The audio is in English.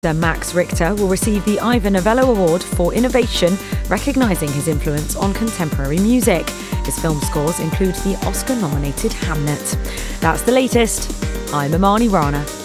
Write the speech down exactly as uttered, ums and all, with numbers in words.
Max Richter will receive the Ivor Novello Award for Innovation, recognising his influence on contemporary music. His film scores include the Oscar-nominated Hamnet. That's the latest. I'm Amani Rana.